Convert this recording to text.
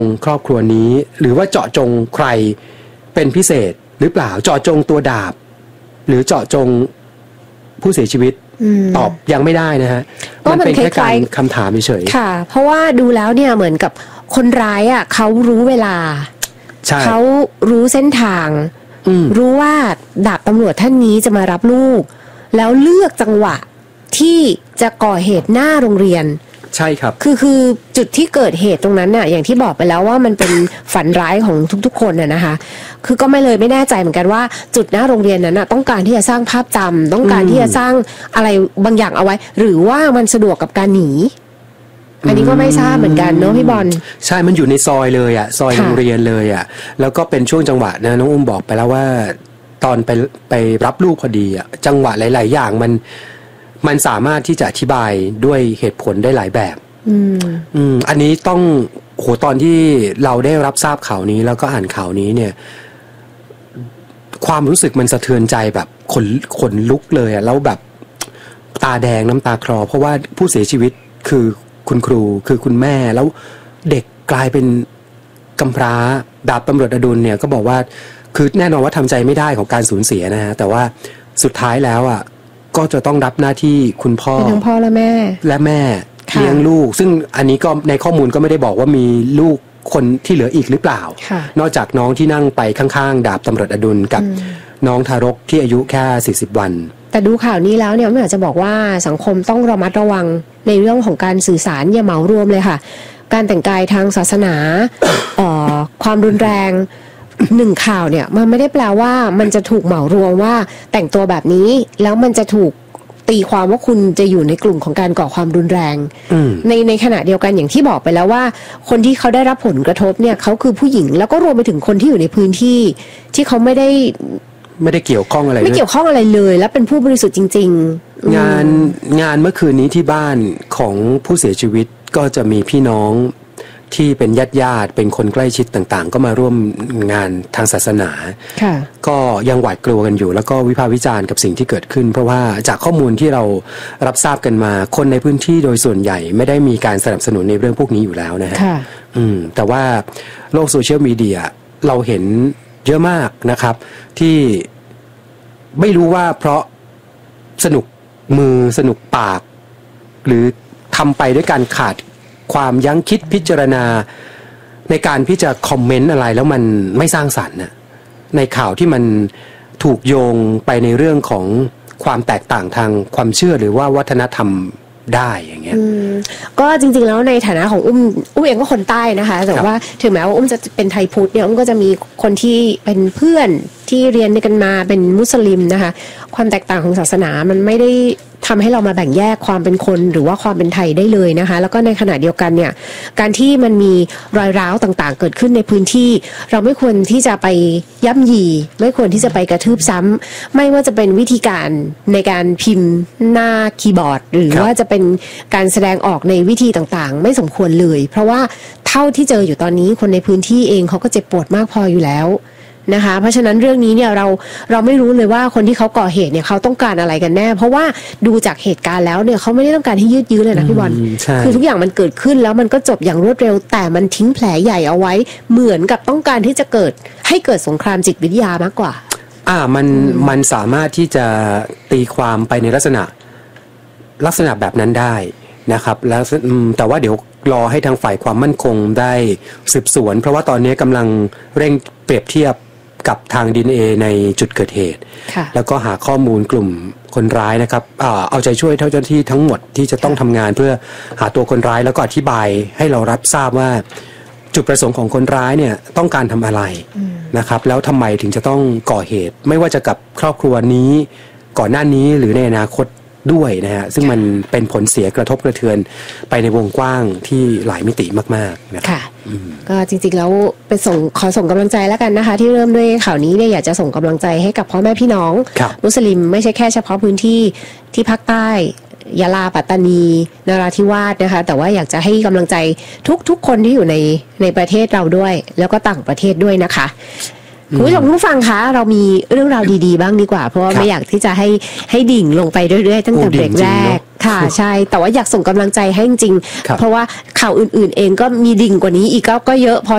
ครอบครัวนี้หรือว่าเจาะจงใครเป็นพิเศษหรือเปล่าเจาะจงตัวดาบหรือเจาะจงผู้เสียชีวิตตอบยังไม่ได้นะฮะมันเป็นแค่การคำถามเฉยค่ะเพราะว่าดูแล้วเนี่ยเหมือนกับคนร้ายอ่ะเขารู้เวลาเขารู้เส้นทางรู้ว่าดาบตำรวจท่านนี้จะมารับลูกแล้วเลือกจังหวะที่จะก่อเหตุหน้าโรงเรียนใช่ครับคือจุดที่เกิดเหตุตรงนั้นน่ะอย่างที่บอกไปแล้วว่ามันเป็นฝันร้ายของทุกๆคนน่ะนะคะคือก็ไม่แน่ใจเหมือนกันว่าจุดหน้าโรงเรียนนั้นน่ะต้องการที่จะสร้างภาพจำต้องการที่จะสร้างอะไรบางอย่างเอาไว้หรือว่ามันสะดวกกับการหนีอันนี้ก็ไม่ทราบเหมือนกันเนาะพี่บอลใช่มันอยู่ในซอยเลยอ่ะซอยโรงเรียนเลยอ่ะแล้วก็เป็นช่วงจังหวะนะน้องอุ้มบอกไปแล้วว่าตอนไปรับลูกพอดีอ่ะจังหวะหลายๆอย่างมันสามารถที่จะอธิบายด้วยเหตุผลได้หลายแบบอันนี้ต้องโหตอนที่เราได้รับทราบข่าวนี้แล้วก็อ่านข่าวนี้เนี่ยความรู้สึกมันสะเทือนใจแบบขนลุกเลยอ่ะแล้วแบบตาแดงน้ำตาคลอเพราะว่าผู้เสียชีวิตคือคุณครูคือคุณแม่แล้วเด็กกลายเป็นกำพร้าดาบตำรวจอดุลเนี่ยก็บอกว่าคือแน่นอนว่าทำใจไม่ได้ของการสูญเสียนะฮะแต่ว่าสุดท้ายแล้วอ่ะก็จะต้องรับหน้าที่คุณพ่อทั้งพ่อและแม่เลี้ยงลูกซึ่งอันนี้ก็ในข้อมูลก็ไม่ได้บอกว่ามีลูกคนที่เหลืออีกหรือเปล่านอกจากน้องที่นั่งไปข้างๆดาบตำรวจอดุลกับน้องทารกที่อายุแค่40วันแต่ดูข่าวนี้แล้วเนี่ยไม่อยากจะบอกว่าสังคมต้องระมัดระวังในเรื่องของการสื่อสารอย่าเหมารวมเลยค่ะการแต่งกายทางศาสนา ความรุนแรงหนึ่งข่าวเนี่ยมันไม่ได้แปลว่ามันจะถูกเหมารวมว่าแต่งตัวแบบนี้แล้วมันจะถูกตีความว่าคุณจะอยู่ในกลุ่มของการก่อความรุนแรงในขณะเดียวกันอย่างที่บอกไปแล้วว่าคนที่เขาได้รับผลกระทบเนี่ยเขาคือผู้หญิงแล้วก็รวมไปถึงคนที่อยู่ในพื้นที่ที่เขาไม่ได้เกี่ยวข้องอะไรไม่เกี่ยวข้องอะไรเลยและเป็นผู้บริสุทธิ์จริงๆงานเมื่อคืนนี้ที่บ้านของผู้เสียชีวิตก็จะมีพี่น้องที่เป็นญาติเป็นคนใกล้ชิดต่างๆก็มาร่วมงานทางศาสนาก็ยังหวาดกลัวกันอยู่แล้วก็วิพากษ์วิจารณ์กับสิ่งที่เกิดขึ้นเพราะว่าจากข้อมูลที่เรารับทราบกันมาคนในพื้นที่โดยส่วนใหญ่ไม่ได้มีการสนับสนุนในเรื่องพวกนี้อยู่แล้วนะฮะแต่ว่าโลกโซเชียลมีเดียเราเห็นเยอะมากนะครับที่ไม่รู้ว่าเพราะสนุกมือสนุกปากหรือทำไปด้วยการขาดความยั้งคิดพิจารณาในการที่จะคอมเมนต์อะไรแล้วมันไม่สร้างสรรค์นะในข่าวที่มันถูกโยงไปในเรื่องของความแตกต่างทางความเชื่อหรือว่าวัฒนธรรมได้อย่างเงี้ยก็จริงๆแล้วในฐานะของอุ้มเองก็คนใต้นะคะแต่ว่าถึงแม้ว่าอุ้มจะเป็นไทยพุทธเนี่ยอุ้มก็จะมีคนที่เป็นเพื่อนที่เรียนกันมาเป็นมุสลิมนะคะความแตกต่างของศาสนามันไม่ได้ทำให้เรามาแบ่งแยกความเป็นคนหรือว่าความเป็นไทยได้เลยนะคะแล้วก็ในขณะเดียวกันเนี่ยการที่มันมีรอยร้าวต่างๆเกิดขึ้นในพื้นที่เราไม่ควรที่จะไปย่ำยีไม่ควรที่จะไปกระทืบซ้ำไม่ว่าจะเป็นวิธีการในการพิมพ์หน้าคีย์บอร์ดหรือว่าจะเป็นการแสดงออกในวิธีต่างๆไม่สมควรเลยเพราะว่าเท่าที่เจออยู่ตอนนี้คนในพื้นที่เองเขาก็เจ็บปวดมากพออยู่แล้วนะคะเพราะฉะนั้นเรื่องนี้เนี่ยเราไม่รู้เลยว่าคนที่เขาก่อเหตุเนี่ยเขาต้องการอะไรกันแน่เพราะว่าดูจากเหตุการณ์แล้วเนี่ยเขาไม่ได้ต้องการให้ยืดยื้อเลยนะพี่บอลคือทุกอย่างมันเกิดขึ้นแล้วมันก็จบอย่างรวดเร็วแต่มันทิ้งแผลใหญ่เอาไว้เหมือนกับต้องการที่จะเกิดสงครามจิตวิทยามากกว่ามันสามารถที่จะตีความไปในลักษณะแบบนั้นได้นะครับแล้วแต่ว่าเดี๋ยวรอให้ทางฝ่ายความมั่นคงได้สืบสวนเพราะว่าตอนนี้กำลังเร่งเปรียบเทียบกับทาง DNA ในจุดเกิดเหตุแล้วก็หาข้อมูลกลุ่มคนร้ายนะครับเอาใจช่วยเจ้าหน้าที่ทั้งหมดที่จะต้องทำงานเพื่อหาตัวคนร้ายแล้วก็อธิบายให้เรารับทราบว่าจุดประสงค์ของคนร้ายเนี่ยต้องการทำอะไรนะครับแล้วทำไมถึงจะต้องก่อเหตุไม่ว่าจะกับครอบครัวนี้ก่อนหน้านี้หรือในอนาคตด้วยนะฮะซึ่งมันเป็นผลเสียกระทบกระเทือนไปในวงกว้างที่หลายมิติมากๆนะคะก็จริงๆแล้วไปขอส่งกำลังใจแล้วกันนะคะที่เริ่มด้วยข่าวนี้เนี่ยอยากจะส่งกำลังใจให้กับพ่อแม่พี่น้องมุสลิมไม่ใช่แค่เฉพาะพื้นที่ที่ภาคใต้ยะลาปัตตานีนราธิวาสนะคะแต่ว่าอยากจะให้กำลังใจทุกคนที่อยู่ในประเทศเราด้วยแล้วก็ต่างประเทศด้วยนะคะคุณผู้ชมผู้ฟังคะเรามีเรื่องราวดีๆบ้างดีกว่าเพราะว่าไม่อยากที่จะให้ดิ่งลงไปเรื่อยๆตั้งแต่เบรกแรกค่ะใช่แต่ว่าอยากส่งกำลังใจให้จริงๆเพราะว่าข่าวอื่นๆเองก็มีดิ่งกว่านี้อีกก็เยอะพอ